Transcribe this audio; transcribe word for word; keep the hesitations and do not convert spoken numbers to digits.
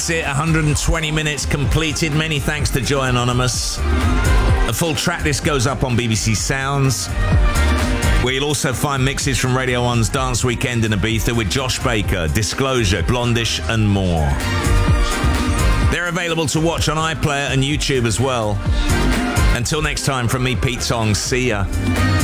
That's it, one hundred twenty minutes completed. Many thanks to Joy Anonymous. The full track list goes up on B B C Sounds, where you'll also find mixes from Radio one's Dance Weekend in Ibiza with Josh Baker, Disclosure, Blondish and more. They're available to watch on iPlayer and YouTube as well. Until next time, from me, Pete Tong, see ya.